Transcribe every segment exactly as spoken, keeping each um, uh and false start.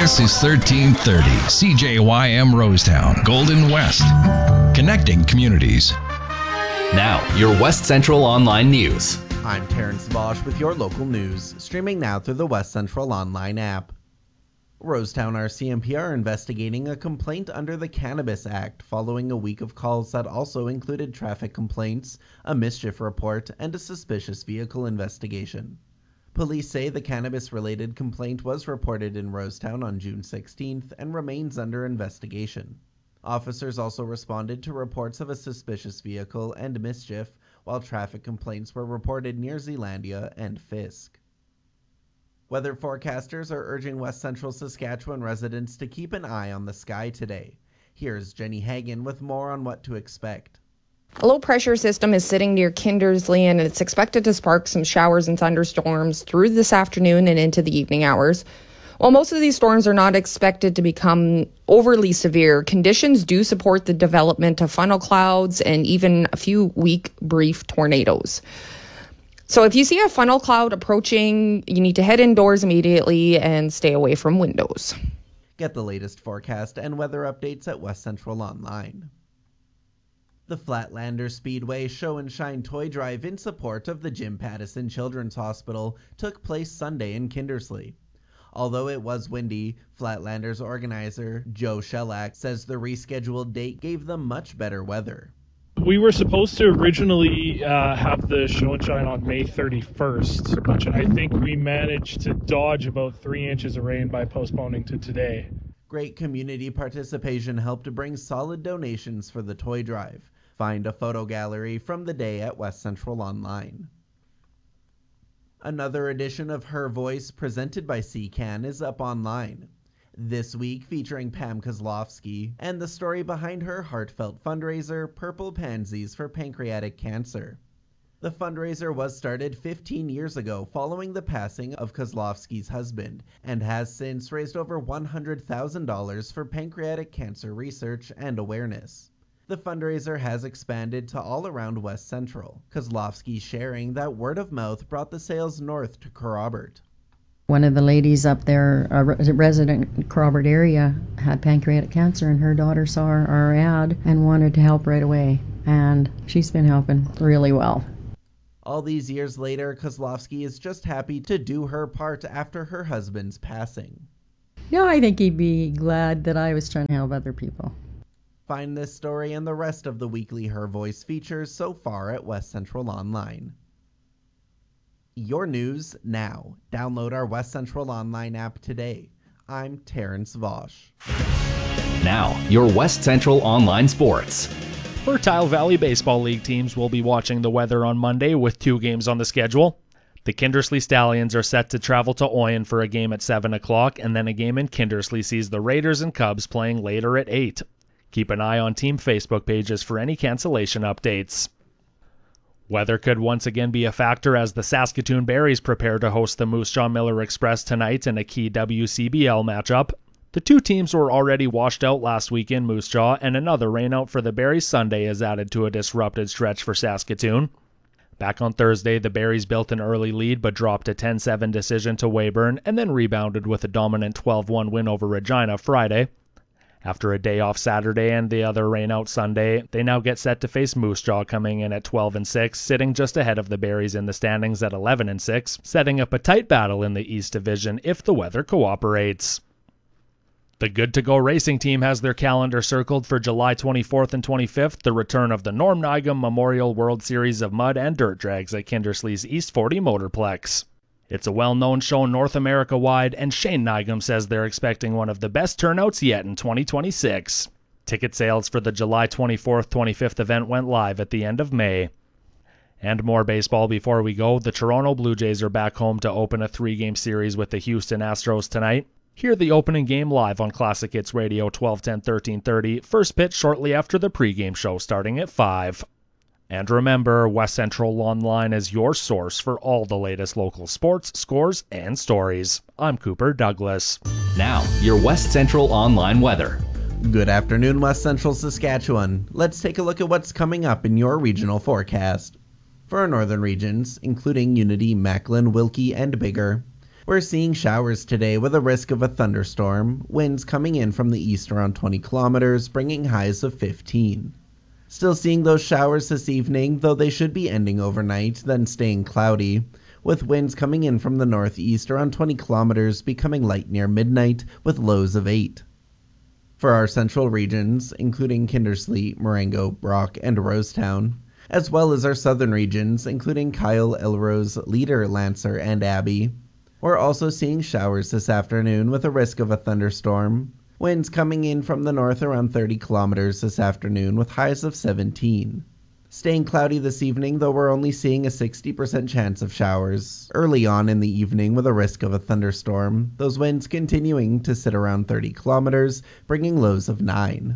This is thirteen thirty C J Y M Rosetown, Golden West. Connecting communities. Now, your West Central Online News. I'm Terrence Vosch with your local news, streaming now through the West Central Online app. Rosetown R C M P are investigating a complaint under the Cannabis Act following a week of calls that also included traffic complaints, a mischief report, and a suspicious vehicle investigation. Police say the cannabis-related complaint was reported in Rosetown on June sixteenth and remains under investigation. Officers also responded to reports of a suspicious vehicle and mischief, while traffic complaints were reported near Zealandia and Fisk. Weather forecasters are urging West Central Saskatchewan residents to keep an eye on the sky today. Here's Jenny Hagan with more on what to expect. A low-pressure system is sitting near Kindersley, and it's expected to spark some showers and thunderstorms through this afternoon and into the evening hours. While most of these storms are not expected to become overly severe, conditions do support the development of funnel clouds and even a few weak, brief tornadoes. So if you see a funnel cloud approaching, you need to head indoors immediately and stay away from windows. Get the latest forecast and weather updates at West Central Online. The Flatlander Speedway Show and Shine Toy Drive in support of the Jim Pattison Children's Hospital took place Sunday in Kindersley. Although it was windy, Flatlander's organizer, Joe Shellack, says the rescheduled date gave them much better weather. We were supposed to originally uh, have the show and shine on May thirty-first, but I think we managed to dodge about three inches of rain by postponing to today. Great community participation helped to bring solid donations for the toy drive. Find a photo gallery from the day at West Central Online. Another edition of Her Voice, presented by C CAN, is up online. This week featuring Pam Kozlowski and the story behind her heartfelt fundraiser, Purple Pansies for Pancreatic Cancer. The fundraiser was started fifteen years ago following the passing of Kozlowski's husband and has since raised over one hundred thousand dollars for pancreatic cancer research and awareness. The fundraiser has expanded to all around West Central, Kozlowski sharing that word of mouth brought the sales north to Kerrobert. One of the ladies up there, a resident in Kerrobert area, had pancreatic cancer, and her daughter saw our, our ad and wanted to help right away, and she's been helping really well. All these years later, Kozlowski is just happy to do her part after her husband's passing. No, I think he'd be glad that I was trying to help other people. Find this story and the rest of the weekly Her Voice features so far at West Central Online. Your news now. Download our West Central Online app today. I'm Terrence Vosch. Now, your West Central Online Sports. Fertile Valley Baseball League teams will be watching the weather on Monday with two games on the schedule. The Kindersley Stallions are set to travel to Oyen for a game at seven o'clock, and then a game in Kindersley sees the Raiders and Cubs playing later at eight. Keep an eye on team Facebook pages for any cancellation updates. Weather could once again be a factor as the Saskatoon Berries prepare to host the Moose Jaw Miller Express tonight in a key W C B L matchup. The two teams were already washed out last week in Moose Jaw, and another rainout for the Berries Sunday is added to a disrupted stretch for Saskatoon. Back on Thursday, the Berries built an early lead but dropped a ten seven decision to Weyburn and then rebounded with a dominant twelve one win over Regina Friday. After a day off Saturday and the other rainout Sunday, they now get set to face Moose Jaw coming in at twelve and six, sitting just ahead of the Berries in the standings at eleven and six, setting up a tight battle in the East Division if the weather cooperates. The Good To Go Racing team has their calendar circled for July twenty-fourth and twenty-fifth, the return of the Norm Nigam Memorial World Series of Mud and Dirt Drags at Kindersley's East forty Motorplex. It's a well-known show North America-wide, and Shane Nigam says they're expecting one of the best turnouts yet in twenty twenty-six. Ticket sales for the July twenty-fourth to twenty-fifth event went live at the end of May. And more baseball before we go. The Toronto Blue Jays are back home to open a three-game series with the Houston Astros tonight. Hear the opening game live on Classic Hits Radio twelve ten thirteen thirty. First pitch shortly after the pregame show starting at five. And remember, West Central Online is your source for all the latest local sports, scores, and stories. I'm Cooper Douglas. Now, your West Central Online weather. Good afternoon, West Central Saskatchewan. Let's take a look at what's coming up in your regional forecast. For our northern regions, including Unity, Macklin, Wilkie, and Biggar, We're seeing showers today with a risk of a thunderstorm, winds coming in from the east around twenty kilometers, bringing highs of fifteen. Still seeing those showers this evening, though they should be ending overnight, then staying cloudy, with winds coming in from the northeast around twenty kilometers, becoming light near midnight with lows of eight. For our central regions, including Kindersley, Marengo, Brock, and Rosetown, as well as our southern regions, including Kyle, Elrose, Leader, Lancer, and Abbey, we're also seeing showers this afternoon with a risk of a thunderstorm. Winds coming in from the north around thirty kilometers this afternoon with highs of seventeen. Staying cloudy this evening, though we're only seeing a sixty percent chance of showers early on in the evening with a risk of a thunderstorm. Those winds continuing to sit around thirty kilometers, bringing lows of nine.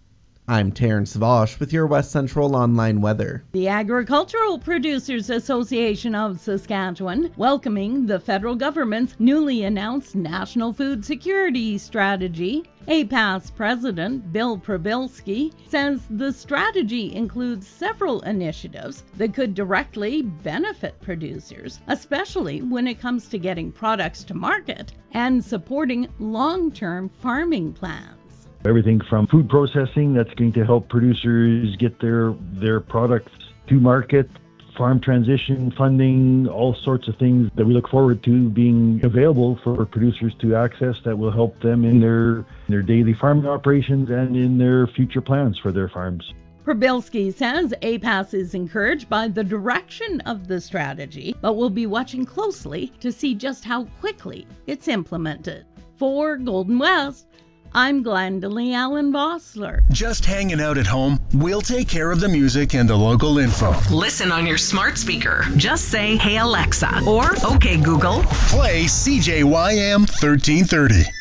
I'm Terrence Vosch with your West Central Online weather. The Agricultural Producers Association of Saskatchewan welcoming the federal government's newly announced National Food Security Strategy. A P A S President Bill Przybylski says the strategy includes several initiatives that could directly benefit producers, especially when it comes to getting products to market and supporting long-term farming plans. Everything from food processing that's going to help producers get their their products to market, farm transition funding, all sorts of things that we look forward to being available for producers to access that will help them in their their daily farming operations and in their future plans for their farms. Przybylski says A P A S is encouraged by the direction of the strategy, but will be watching closely to see just how quickly it's implemented. For Golden West, I'm Glendalee Allen Bossler. Just hanging out at home? We'll take care of the music and the local info. Listen on your smart speaker. Just say, "Hey Alexa," or "Okay Google." Play C J Y M thirteen thirty.